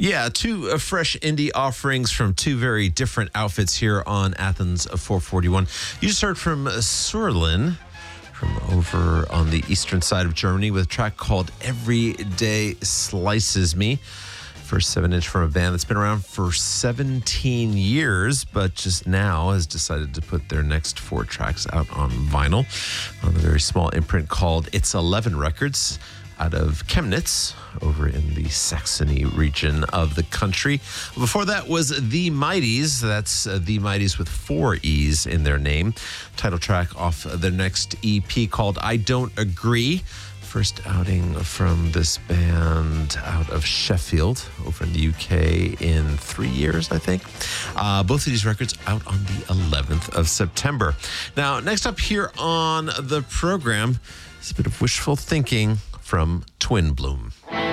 Yeah, two fresh indie offerings from two very different outfits here on Athens 441. You just heard from Surlin from over on the eastern side of Germany with a track called Every Day Slices Me. First 7-inch from a band that's been around for 17 years, but just now has decided to put their next 4 tracks out on vinyl on a very small imprint called It's 11 Records out of Chemnitz over in the Saxony region of the country. Before that was The Mighties. That's The Mighties with 4 E's in their name. Title track off their next EP called I Don't Agree. First outing from this band out of Sheffield over in the UK in 3 years, I think. Both of these records out on the 11th of September. Now, next up here on the program is a bit of wishful thinking from Twin Bloom.